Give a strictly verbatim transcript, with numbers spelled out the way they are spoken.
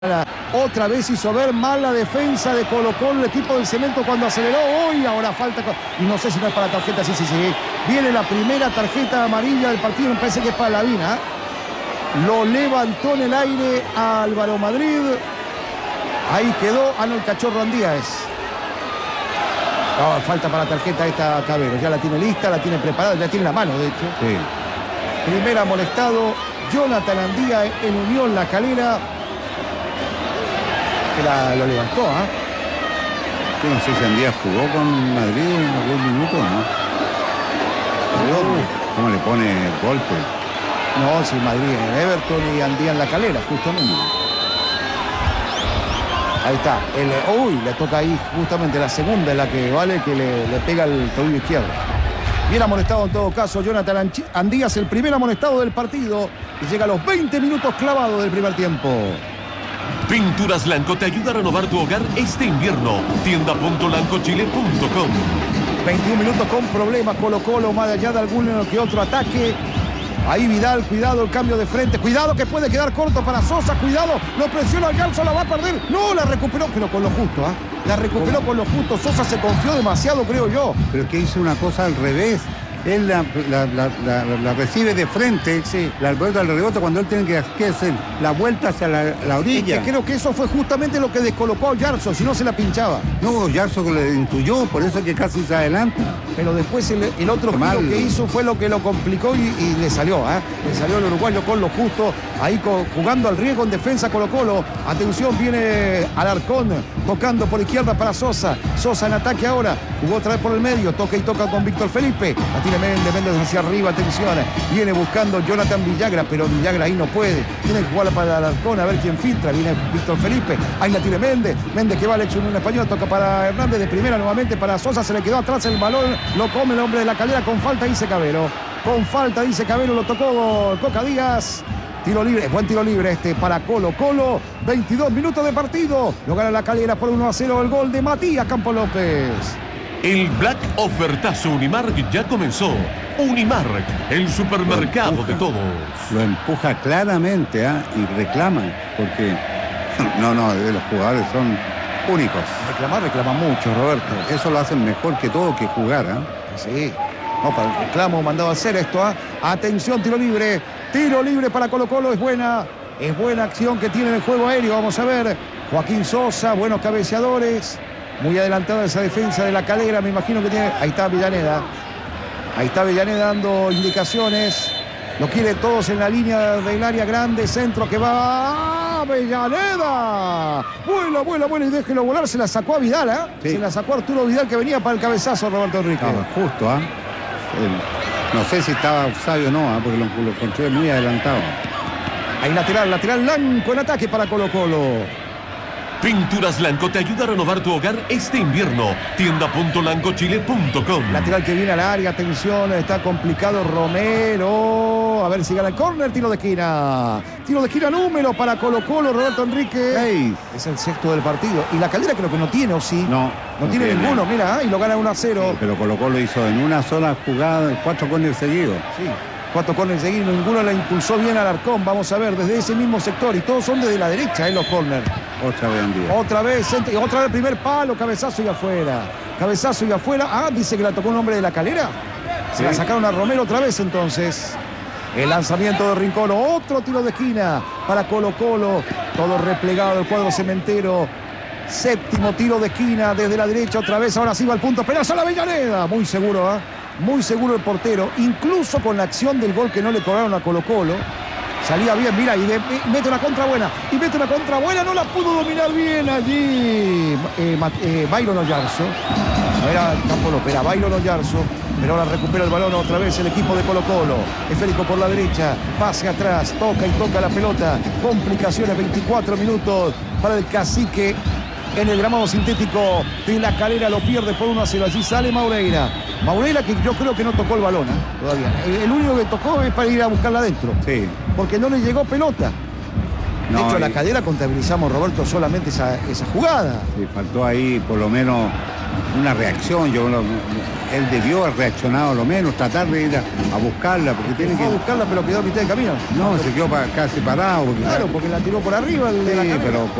Otra vez hizo ver mal la defensa de Colo Colo, el equipo del Cemento cuando aceleró. Hoy ahora falta, y no sé si no es para tarjeta, sí, sí, sí. Viene la primera tarjeta amarilla del partido, me parece que es para Lavina. Lo levantó en el aire a Álvaro Madrid. Ahí quedó, ah no, el Cachorro Andíaz. No, falta para la tarjeta esta Cabero, ya la tiene lista, la tiene preparada, ya tiene la mano de hecho. Sí. Primera molestado, Jonathan Andía en Unión La Calera. Que la, lo levantó, ¿ah? ¿eh? No sé si Andía jugó con Madrid en algún minuto, ¿no? Uh. ¿Cómo le pone golpe? No, sí, Madrid en Everton y Andía en La Calera, justamente. Ahí está. El, uy, le toca ahí justamente la segunda, en la que vale que le, le pega el tobillo izquierdo. Bien amonestado en todo caso Jonathan Andíaz, el primer amonestado del partido. Y llega a los veinte minutos clavado del primer tiempo. Pinturas Lanco te ayuda a renovar tu hogar este invierno. tienda punto lanco chile punto com. veintiún minutos con problemas Colo Colo, más allá de algún que otro ataque. Ahí Vidal, cuidado el cambio de frente, cuidado que puede quedar corto para Sosa, cuidado, lo presiona al Galso, la va a perder. No, la recuperó, pero con lo justo, ¿ah? ¿eh? La recuperó con lo justo. Sosa se confió demasiado, creo yo. Pero que hizo una cosa al revés. Él la, la, la, la, la recibe de frente, sí. La pelota le rebota cuando él tiene que, que hacer la vuelta hacia la, la orilla. Es que creo que eso fue justamente lo que descolocó a Yarzo, si no se la pinchaba. No, Yarzo le intuyó, por eso es que casi se adelanta. Pero después el, el otro giro que hizo fue lo que lo complicó y, y le salió, ¿eh? Le salió el uruguayo con lo justo, ahí con, jugando al riesgo en defensa Colo Colo. Atención, viene Alarcón, tocando por izquierda para Sosa. Sosa en ataque ahora, jugó otra vez por el medio, toca y toca con Víctor Felipe. La tiene Méndez, Méndez hacia arriba, atención. Viene buscando Jonathan Villagra, pero Villagra ahí no puede. Tiene que jugarla para Alarcón, a ver quién filtra. Viene Víctor Felipe, ahí la tiene Méndez. Méndez que va al hecho en un español, toca para Hernández de primera nuevamente para Sosa, se le quedó atrás el balón. Lo come el hombre de La Calera con falta, dice Cabero. Con falta, dice Cabero, lo tocó Coca Díaz. Tiro libre, buen tiro libre este para Colo Colo. veintidós minutos de partido. Lo gana La Calera por uno a cero el gol de Matías Campos López. El Black Ofertazo Unimark ya comenzó. Unimark, el supermercado empuja, de todos. Lo empuja claramente, ¿eh? Y reclaman, porque no, no, los jugadores son únicos. Reclamar, reclama mucho, Roberto. Eso lo hacen mejor que todo que jugar, ¿eh? Sí. No, para el reclamo mandado a hacer esto, ¿eh? Atención, tiro libre. Tiro libre para Colo Colo, es buena. Es buena acción que tiene en el juego aéreo. Vamos a ver. Joaquín Sosa, buenos cabeceadores. Muy adelantada esa defensa de La Calera, me imagino que tiene. Ahí está Villaneda. Ahí está Villaneda dando indicaciones. Lo quiere todos en la línea del área grande. Centro que va. Villaneda. Vuela, vuela, vuela y déjelo volar. Se la sacó a Vidal, ¿eh? Sí. Se la sacó a Arturo Vidal que venía para el cabezazo, Roberto Enrique. Estaba justo, ¿ah? ¿eh? No sé si estaba sabio o no, ¿eh? Porque lo, lo encontré muy adelantado. Ahí lateral, lateral Lanco en ataque para Colo Colo. Pinturas Lanco te ayuda a renovar tu hogar este invierno. tienda punto lanco chile punto com. Lateral que viene al área, atención, está complicado Romero. A ver si gana el córner, tiro de esquina. Tiro de esquina número para Colo Colo, Roberto Enrique. Hey. Es el sexto del partido. Y La Calera creo que no tiene, ¿o sí? No. No, no tiene, tiene ninguno, mira, y lo gana uno a cero. Sí, pero Colo Colo hizo en una sola jugada cuatro córneres seguidos. Sí. Cuatro córneres seguidos, ninguno le impulsó bien al Alarcón. Vamos a ver, desde ese mismo sector. Y todos son desde la derecha, ¿eh? Los córneres. Otra vez Andía. Otra vez, y otra vez primer palo, cabezazo y afuera. Cabezazo y afuera. Ah, dice que la tocó un hombre de La Calera. Se sí. La sacaron a Romero otra vez entonces. El lanzamiento de Rincón, otro tiro de esquina para Colo Colo. Todo replegado del cuadro cementero. Séptimo tiro de esquina desde la derecha otra vez. Ahora sí va al punto penal a la Avellaneda. Muy seguro, ¿eh? Muy seguro el portero. Incluso con la acción del gol que no le cobraron a Colo Colo. Salía bien, mira, y, de, y mete una contra buena. Y mete una contra buena, no la pudo dominar bien allí. Eh, eh, Byron Oyarzo. No era Campo López, era Byron Oyarzo. Pero ahora recupera el balón otra vez el equipo de Colo Colo. Esférico por la derecha, pase atrás, toca y toca la pelota. Complicaciones, veinticuatro minutos para el Cacique. En el gramado sintético de La Calera lo pierde por uno a cero. Allí sale Maureira. Maureira que yo creo que no tocó el balón, ¿eh? Todavía. El, el único que tocó es para ir a buscarla adentro. Sí. Porque no le llegó pelota. De no, hecho, a La Calera contabilizamos, Roberto, solamente esa, esa jugada. Sí, faltó ahí por lo menos una reacción. Yo, él debió haber reaccionado a lo menos, tratar de ir a, a buscarla, porque tiene Fue que... a buscarla, pero quedó a mitad de camino. No, se quedó pa- casi parado. Porque Claro, porque la tiró por arriba el de la sí, cadera. pero